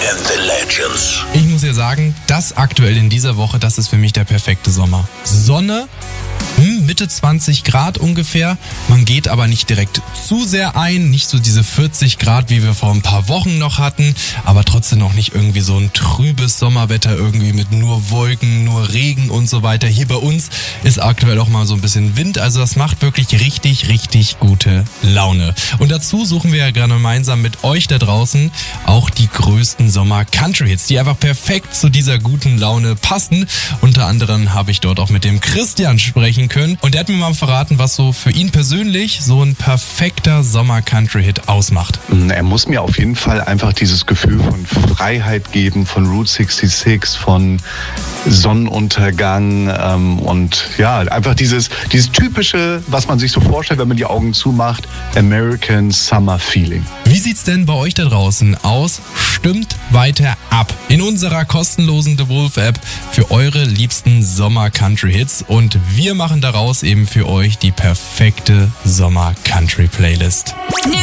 and the Legends. Ich muss ja sagen, das aktuell in dieser Woche, das ist für mich der perfekte Sommer. Sonne, Mitte 20 Grad ungefähr. Man geht aber nicht direkt zu sehr ein, nicht so diese 40 Grad, wie wir vor ein paar Wochen noch hatten, aber trotzdem noch nicht irgendwie so ein trübes Sommerwetter irgendwie mit nur Wolken, nur Regen und so weiter. Hier bei uns ist aktuell auch mal so ein bisschen Wind, also das macht wirklich richtig, richtig gute Laune. Und dazu suchen wir ja gerne gemeinsam mit euch da draußen auch die größten Sommer-Country-Hits, die einfach perfekt zu dieser guten Laune passen. Unter anderem habe ich dort auch mit dem Christian sprechen können und der hat mir mal verraten, was so für ihn persönlich so ein perfekter Sommer-Country-Hit ausmacht. Er muss mir auf jeden Fall einfach dieses Gefühl von Freiheit geben, von Route 66, von Sonnenuntergang und ja, einfach dieses typische, was man sich so vorstellt, wenn man die Augen zumacht, American Summer Feeling. Wie sieht's denn bei euch da draußen aus? Stimmt weiter ab in unserer kostenlosen The Wolf App für eure liebsten Sommer-Country-Hits und wir machen daraus eben für euch die perfekte Sommer-Country-Playlist. New